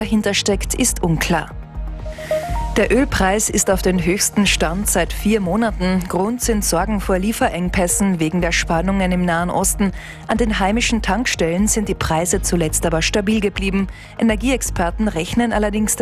dahinter steckt, ist unklar. Der Ölpreis ist auf den höchsten Stand seit 4 Monaten. Grund sind Sorgen vor Lieferengpässen wegen der Spannungen im Nahen Osten. An den heimischen Tankstellen sind die Preise zuletzt aber stabil geblieben. Energieexperten rechnen allerdings